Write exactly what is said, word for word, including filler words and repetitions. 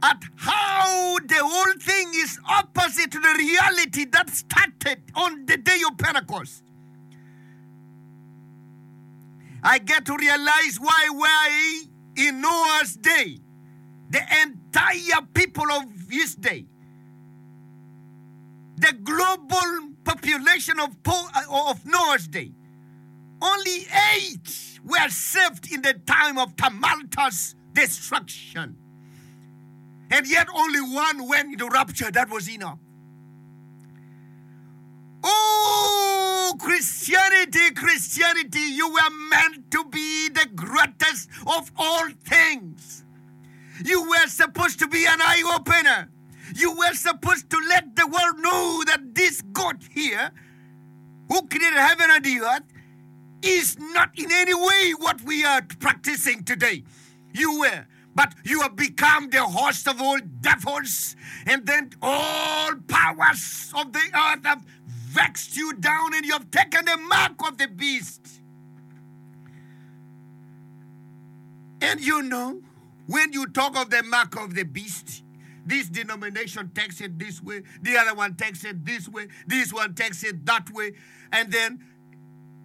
at how the whole thing is opposite to the reality that started on the day of Pentecost. I get to realize why why in Noah's day, the entire people of his day, the global population of, of Noah's day, only eight were saved in the time of tumultuous destruction. And yet only one went into rapture. That was Enoch. Oh, Christianity, Christianity, you were meant to be the greatest of all things. You were supposed to be an eye-opener. You were supposed to let the world know that this God here, who created heaven and the earth, is not in any way what we are practicing today. You were. But you have become the host of all devils, and then all powers of the earth have vexed you down, and you have taken the mark of the beast. And you know, when you talk of the mark of the beast, this denomination takes it this way, the other one takes it this way, this one takes it that way, and then